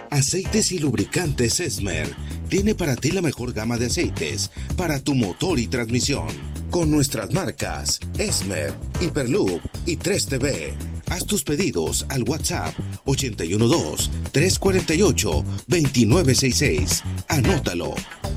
Aceites y lubricantes Esmer tiene para ti la mejor gama de aceites para tu motor y transmisión. Con nuestras marcas Esmer, Hyperloop y 3TV. Haz tus pedidos al WhatsApp 812-348-2966. Anótalo,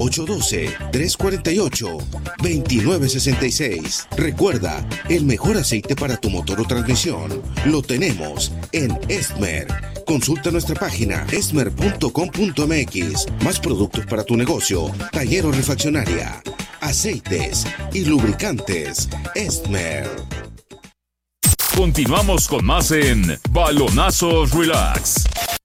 812-348-2966. Recuerda, el mejor aceite para tu motor o transmisión lo tenemos en Esmer. Consulta nuestra página esmer.com.mx. Más productos para tu negocio, taller o refaccionaria. Aceites y lubricantes Esmer. Continuamos con más en Balonazos Relax.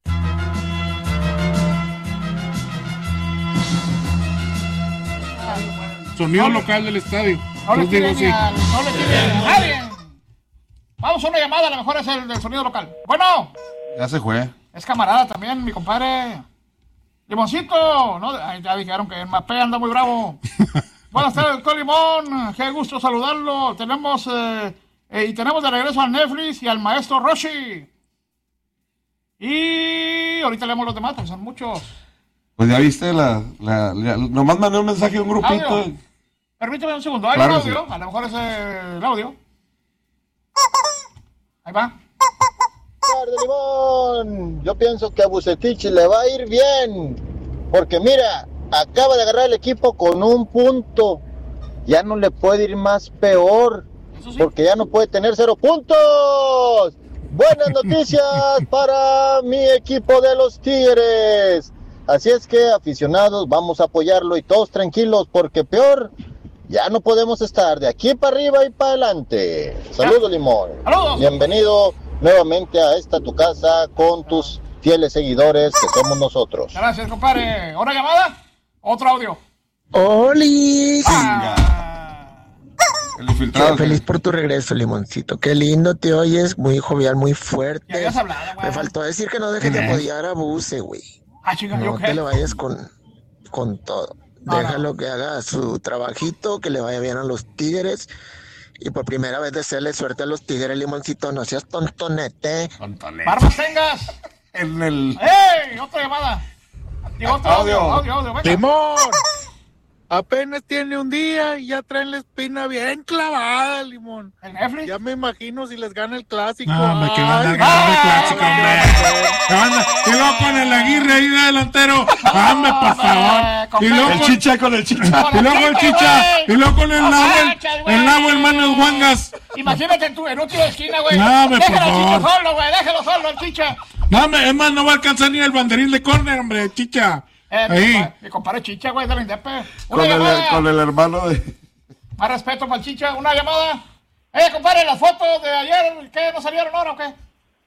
Sonido local del estadio. No le digo tiren a nadie. Vamos a una llamada, a lo mejor es el del sonido local. Bueno. Ya se fue. Es camarada también, mi compadre. Limoncito. No, ay, ya dijeron que el Mapé anda muy bravo. Buenas tardes, doctor Limón. Qué gusto saludarlo. Tenemos de regreso al Netflix y al maestro Roshi. Y ahorita leemos los demás, porque son muchos. Pues ya viste nomás mandé un mensaje a un grupito. Audio. Permíteme un segundo. Hay Claro, un audio. sí. A lo mejor es el audio. Ahí va. De Limón, yo pienso que a Vucetich le va a ir bien, porque mira, acaba de agarrar el equipo con un punto, ya no le puede ir más peor, porque ya no puede tener 0 puntos. Buenas noticias para mi equipo de los Tigres, así es que aficionados, vamos a apoyarlo y todos tranquilos, porque peor ya no podemos estar de aquí para arriba y para adelante. Saludos, Limón. ¡Saludos! Bienvenido nuevamente a esta tu casa con tus fieles seguidores que somos nosotros. Gracias, compadre. ¿Otra llamada? Otro audio. ¡Oli! El infiltrado. Qué feliz por tu regreso, Limoncito. Qué lindo te oyes, muy jovial, muy fuerte. Ya habías hablado, güey. Me faltó decir que no dejes de apoyar a Buse, güey. Ah, chica, ¿yo No qué? te le vayas con todo. No, Déjalo que haga su trabajito, que le vaya bien a los Tigres. Y por primera vez desearle suerte a los Tigres, Limoncito. No seas tontonete. ¡Barbas tengas! En el... ¡Ey! Otra llamada. Digo, otro audio, venga. ¡Limón! Apenas tiene un día y ya traen la espina bien clavada, Limón. ¿El Netflix? Ya me imagino si les gana el clásico. No, hombre, que van a Ay, ganar el clásico, hombre. Y luego con el Aguirre ahí de delantero. Hombre, por favor. Y luego El chicha con el chicha. y luego el chicha. Y luego con el Nahuel Manos Guangas. Imagínate en un tiro de esquina, güey. No, hombre, por Déjalo al favor. Chicha solo, güey. Déjalo solo al Chicha. No, hombre, es más, no va a alcanzar ni el banderín de córner, hombre, chicha. Ahí. Mi compadre Chicha, güey, de la Indepe. Con Una el, llamada. con el hermano de... Más respeto para el Chicha. Una llamada. Compadre, las fotos de ayer, ¿qué? ¿No salieron ahora o qué?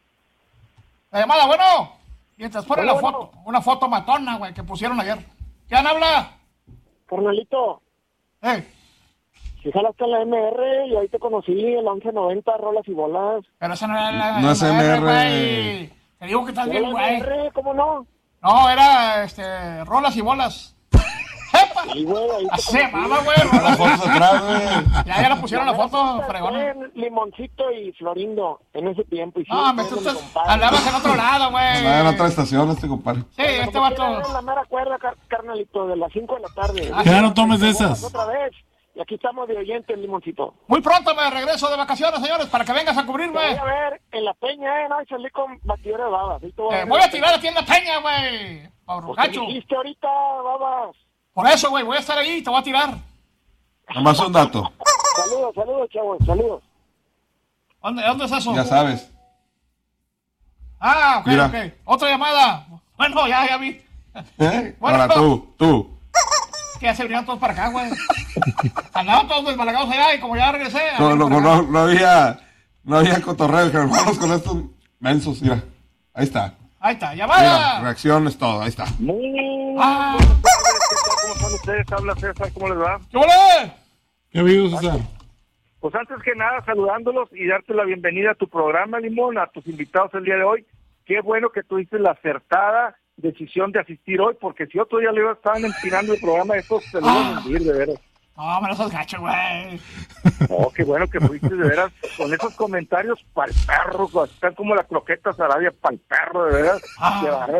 La llamada, bueno. Mientras pone la foto, una foto matona, güey, que pusieron ayer. ¿Quién habla? Carnalito, si jalaste en la MR y ahí te conocí, el 1190, rolas y bolas. Pero esa no era la No es MR. güey. Te digo que estás bien, ¿Era güey. MR? ¿Cómo no? No, era, rolas y bolas. ¡Epa! Sí, güey, ahí te Así se conocí. llamaba, güey. Las fotos atrás, güey. Ya la pusieron la foto, fregona. Limoncito y Florindo en ese tiempo. Y sí, No, tú hablabas en otro lado, güey. Andaba en otra estación este compadre. Sí, este vato. En la mera cuerda, carnalito, de las 5 de la tarde. Ya no tomes de esas. Otra vez. Y aquí estamos de oyente, Limoncito. Muy pronto me regreso de vacaciones, señores, para que vengas a cubrirme. Te voy a ver en la peña, ¿no? Y salí con batidora de babas. Ahí te voy a ver. Voy a tirar a ti en la peña, güey. Pablo Pues te Cacho. dijiste ahorita, babas. Por eso, güey, voy a estar ahí y te voy a tirar. Nomás un dato. Saludos, chavos, saludos. ¿Dónde es eso? Ya sabes. Ah, ok, Mira. ok. Otra llamada. Bueno, ya vi. Bueno, Ahora tú. que ya se vinieron todos para acá, güey. Andaban todos desbalagados allá y como ya regresé. No había cotorreo, que vamos con estos mensos, mira. Ahí está. Ahí está, Mira, llamada. reacciones, todo, ahí está. Ah, ¿Cómo están ustedes? Habla César, ¿cómo les va? ¿qué ole? ¿Qué amigos, César? Pues antes que nada, saludándolos y darte la bienvenida a tu programa, Limón, a tus invitados el día de hoy. Qué bueno que tuviste la acertada decisión de asistir hoy, porque si otro día le estaban empinando el programa, estos se lo iban a mentir, de veras. No, me lo sos gacho, güey. No, qué bueno que fuiste, de veras, con esos comentarios pa'l perro, están como la croqueta Sarabia pa'l perro, de veras. Qué bárbaro.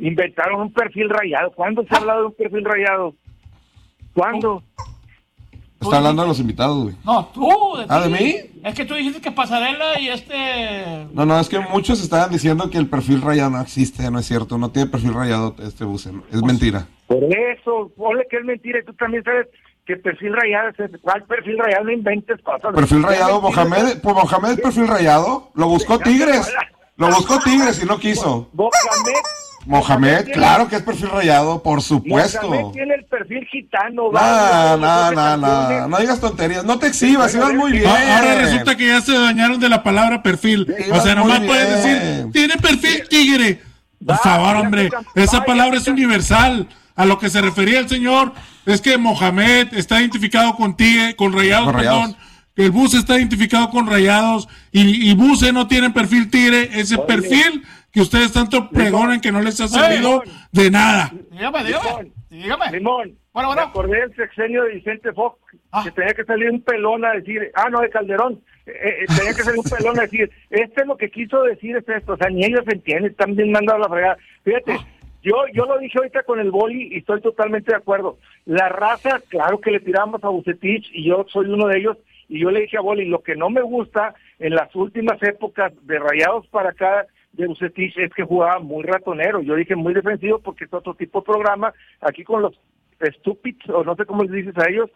inventaron un perfil rayado. ¿Cuándo se ha hablado de un perfil rayado? ¿Cuándo? Está hablando de los invitados, güey. No, tú. ¿De mí? Es que tú dijiste que Pasarela y No, es que muchos estaban diciendo que el perfil rayado no existe, no es cierto. No tiene perfil rayado Buse. Es mentira. Por eso, ponle que es mentira. Y tú también sabes que perfil rayado es ese. ¿Cuál perfil rayado? No inventes cosas. Perfil rayado, Mohamed. Pues Mohamed, perfil rayado. Lo buscó Tigres. Lo buscó Tigres y no quiso. Mohamed, claro que es perfil rayado, por supuesto. Mohamed tiene el perfil gitano. No digas tonterías, no te exhibas, ibas muy bien. Ahora resulta que ya se dañaron de la palabra perfil. O sea, nomás puedes decir, tiene perfil tigre. Por favor, hombre, esa palabra es universal. A lo que se refería el señor es que Mohamed está identificado con Tigre, con Rayados, perdón. Que el Buse está identificado con Rayados y Buse no tiene perfil tigre, ese perfil que ustedes tanto pregonan que no les ha servido de nada. Dígame. Limón, me acordé del sexenio de Vicente Fox, que tenía que salir un pelón a decir, de Calderón, tenía que salir un pelón a decir, es lo que quiso decir es esto, o sea, ni ellos entienden, están bien mandados a la fregada. Fíjate, yo lo dije ahorita con el boli y estoy totalmente de acuerdo. La raza, claro que le tiramos a Bucetich y yo soy uno de ellos, y yo le dije a Boli, lo que no me gusta en las últimas épocas de Rayados para acá de Bucetich es que jugaba muy ratonero. Yo dije muy defensivo porque es otro tipo de programa. Aquí con los stupids, o no sé cómo les dices a ellos,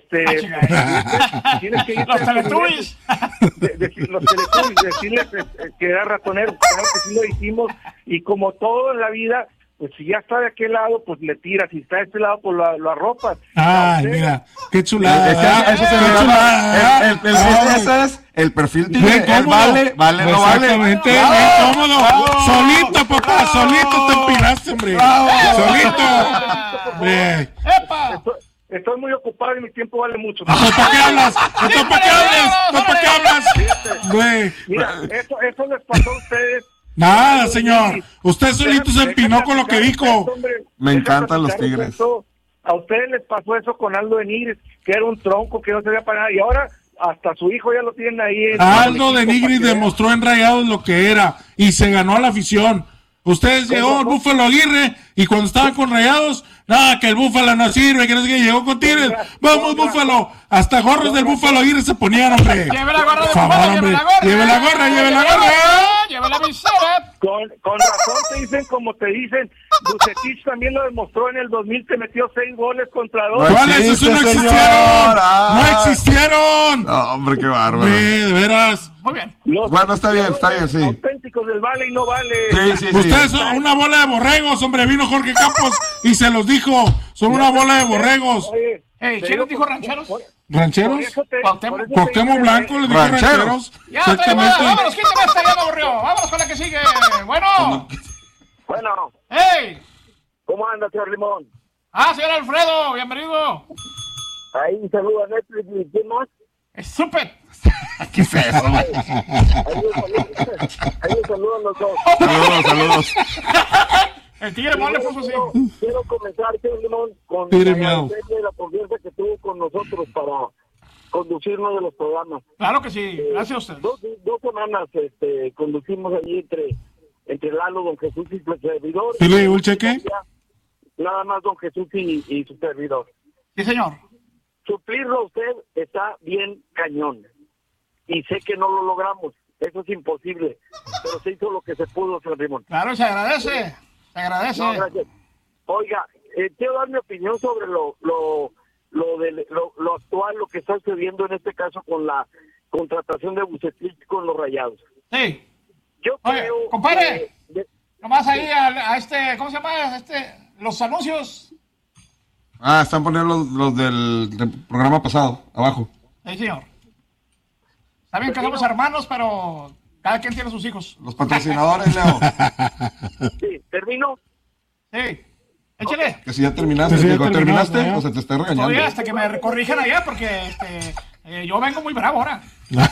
tienes que ir los Teletubbies. Los Teletubbies, decirles que era ratonero. Claro que sí lo hicimos, y como todo en la vida, pues si ya está de aquel lado, pues le tiras, si está de este lado, pues lo arropas. Ay, mira, qué chulada. Eso se llama, ese es el perfil tigre. Vale, no vale. Exactamente, bien cómodo. Solito, papá, solito te empinaste, hombre. Solito. ¡Epa! Estoy muy ocupado y mi tiempo vale mucho. ¿Para qué hablas? ¿Para qué hablas? Güey. Mira, eso les pasó a ustedes. Nada, señor. Usted solito se empinó con lo que dijo. Me encantan los Tigres. A ustedes les pasó eso con Aldo de Nigris, que era un tronco que no servía para nada, y ahora hasta su hijo ya lo tienen ahí. Aldo de Nigris demostró en Rayados lo que era y se ganó a la afición. Ustedes llegó el Búfalo Aguirre y cuando estaban con Rayados, nada, que el Búfalo no sirve, que no sé qué, llegó con Tigres. Vamos, Búfalo. Hasta gorros del Búfalo Aguirre se ponían, hombre. Lleve la gorra de Búfalo, hombre. Lleve la gorra. Lleve la visera. Con razón te dicen como te dicen. Bucetich también lo demostró en el 2000, te metió 6 goles contra 2. ¿Cuáles? Esos no existieron. No existieron. No, hombre, qué bárbaro. De veras. Muy bien. Bueno, está bien, sí. Auténticos del vale y no vale. Sí. Ustedes son una bola de borregos, hombre. Vino Jorge Campos y se los dijo. Son una bola de borregos. ¿Quién les dijo rancheros? ¿Rancheros? Cuauhtémoc Blanco les dijo rancheros. Ya, exactamente. Vámonos, quítame esta, ya me aburrió. Vámonos con la que sigue. Bueno. ¡Hey! ¿Cómo anda, señor Limón? Señor Alfredo, bienvenido. Ahí saluda a Netflix y ¿quién más? ¡Estúpido! ¡Qué feo! Ahí les saludan los dos. Saludos. El tigre mole puso así. Quiero comenzar, señor Limón, con la confianza que tuvo con nosotros para conducir uno de los programas. Claro que sí, gracias a usted. Dos semanas conducimos allí entre Lalo, don Jesús y su servidor. ¿Sí le llegó el cheque? Nada más don Jesús y su servidor. Sí, señor. Suplirlo a usted está bien cañón. Y sé que no lo logramos. Eso es imposible. Pero se hizo lo que se pudo, señor Limón. Claro, se agradece. Se agradece. No, gracias. Oiga, quiero dar mi opinión sobre lo actual, lo que está sucediendo en este caso con la contratación de Bucetich con los Rayados. Sí. Yo creo... compadre, nomás ahí a ¿cómo se llama? Los anuncios. Están poniendo los del programa pasado, abajo. Sí, señor. Está bien que somos hermanos, pero cada quien tiene sus hijos. Los patrocinadores, Leo. Sí, ¿termino? Sí. Échale. Que si ya terminaste, ¿terminaste? O se te está regañando. Oye, hasta que me corrijan allá, porque yo vengo muy bravo ahora.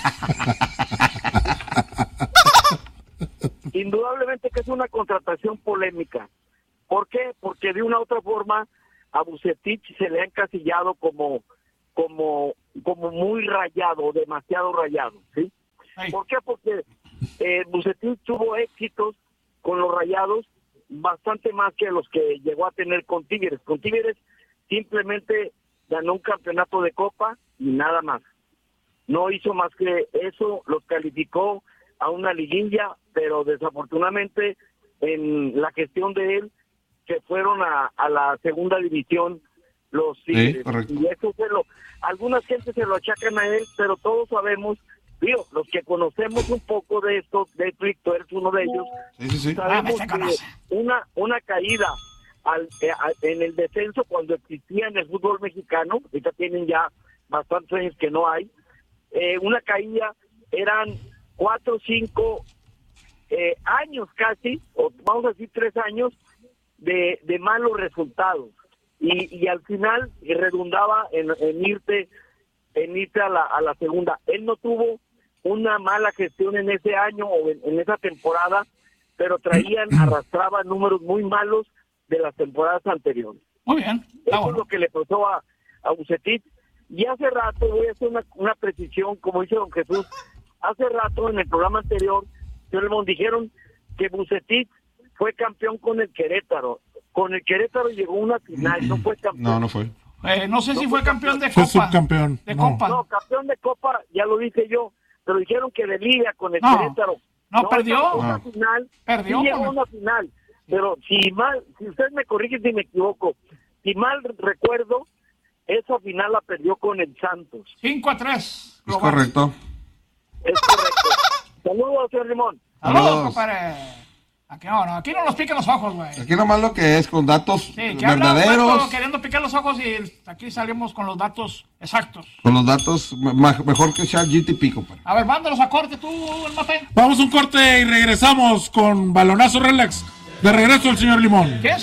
Indudablemente que es una contratación polémica. ¿Por qué? Porque de una u otra forma a Bucetich se le ha encasillado como muy rayado, demasiado rayado, ¿sí? Ay. ¿Por qué? Porque Bucetich tuvo éxitos con los Rayados bastante más que los que llegó a tener con Tigres. Con Tigres simplemente ganó un campeonato de Copa y nada más. No hizo más que eso, los calificó a una liguilla, pero desafortunadamente en la gestión de él se fueron a la segunda división los Tigres. Sí, y eso algunas gentes se lo achacan a él, pero todos sabemos, los que conocemos un poco de esto, de Víctor eres uno de ellos, sí. sabemos que una caída en el descenso cuando existía en el fútbol mexicano, ahorita tienen ya bastantes años que no hay, una caída eran 4 o 5 años casi, o vamos a decir 3 años de malos resultados, y al final redundaba en irte a la segunda. Él no tuvo una mala gestión en ese año o en esa temporada, pero arrastraban números muy malos de las temporadas anteriores. Muy bien. Eso es lo que le pasó a Vucetich. Y hace rato, voy a hacer una precisión, como dice don Jesús, hace rato en el programa anterior, dijeron que Vucetich fue campeón con el Querétaro. Con el Querétaro llegó a una final, no fue campeón. No fue. No sé si fue campeón de Fue Copa. subcampeón. De Copa. No, campeón de Copa, ya lo dije yo, pero dijeron que de Liga con el Querétaro. No, perdió. Una final, Perdió. Sí llegó a una final, pero si usted me corrige si me equivoco, si mal recuerdo, esa final la perdió con el Santos. 5-3. Es correcto. Es correcto. Saludos, señor Limón. Saludos, compadre. Aquí no nos piquen los ojos, güey. Aquí nomás lo que es con datos Sí, que verdaderos. queriendo picar los ojos y aquí salimos con los datos exactos. Con los datos mejor que ChatGPT, compadre. A ver, mándalos a corte tú, el Mate. Vamos a un corte y regresamos con Balonazo Relax. De regreso el señor Limón.